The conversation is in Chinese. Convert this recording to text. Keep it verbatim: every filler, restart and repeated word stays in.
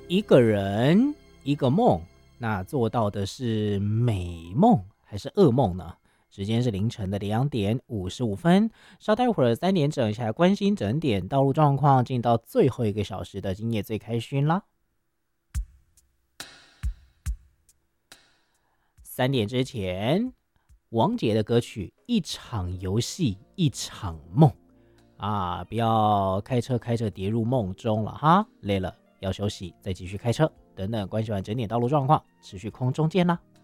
一个人一个梦，那做到的是美梦还是噩梦呢？时间是凌晨的两点五十五分，稍待会儿三点整一下，关心整点道路状况，进到最后一个小时的今夜最开心啦。三点之前，王杰的歌曲《一场游戏一场梦》啊，不要开车开车跌入梦中了哈，累了要休息，再继续开车等等。关系完整点道路状况，持续空中见啦。